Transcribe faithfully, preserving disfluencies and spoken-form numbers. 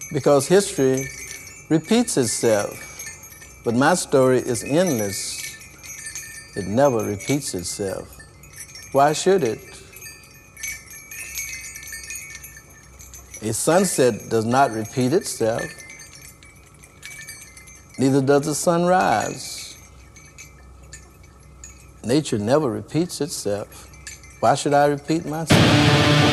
Because history repeats itself, but my story is endless. It never repeats itself. Why should it? A sunset does not repeat itself. Neither does a sunrise. Nature never repeats itself. Why should I repeat myself?